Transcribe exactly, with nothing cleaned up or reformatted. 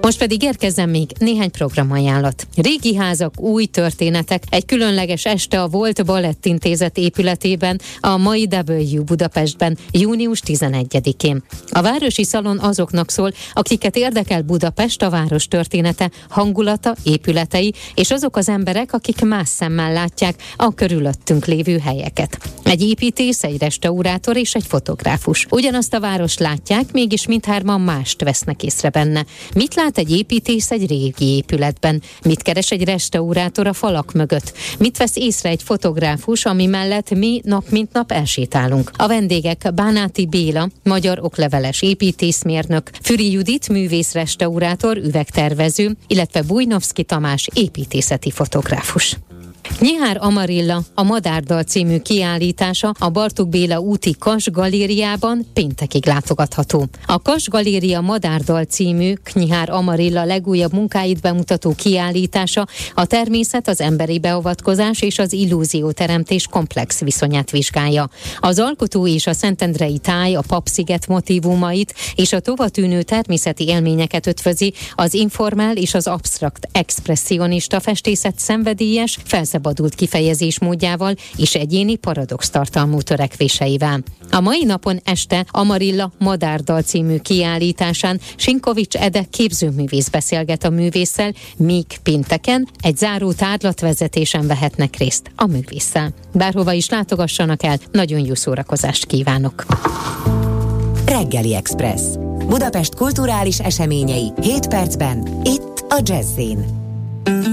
Most pedig érkezzen még néhány programajánlat. Régi házak, új történetek, egy különleges este a Volt Balettintézet épületében, a mai W Budapestben, június tizenegyedikén. A Városi Szalon azoknak szól, akiket érdekel Budapest, a város története, hangulata, épületei, és azok az emberek, akik más szemmel látják a körülöttünk lévő helyeket. Egy építész, egy restaurátor és egy fotográfus. Ugyanazt a várost látják, mégis mindhárman mást vesznek észre benne. Mit lát egy építész egy régi épületben? Mit keres egy restaurátor a falak mögött? Mit vesz észre egy fotográfus, ami mellett mi nap mint nap elsétálunk? A vendégek Bánáti Béla, magyar okleveles építészmérnök, Füri Judit, művész-restaurátor, üvegtervező, illetve Bujnovszki Tamás, építészeti fotográfus. Nyihár Amarilla, a Madárdal című kiállítása a Bartók Béla úti Kas galériában péntekig látogatható. A Kas Galéria Madárdal című Nyihár Amarilla legújabb munkáit bemutató kiállítása a természet, az emberi beavatkozás és az illúzióteremtés komplex viszonyát vizsgálja. Az alkotó és a szentendrei táj, a Papsziget motívumait és a tovatűnő természeti élményeket ötvözi az informál és az absztrakt expresszionista festészet szenvedélyes, felszabadult kifejezésmódjával és egyéni paradox tartalmú törekvéseivel. A mai napon este Amarilla Madárdal című kiállításán Sinkovics Ede képzőművész beszélget a művésszel, míg pénteken egy záró tárlatvezetésen vehetnek részt a művésszel. Bárhova is látogassanak el, nagyon jó szórakozást kívánok! Reggeli Express. Budapest kulturális eseményei hét percben, itt a Jazz-in.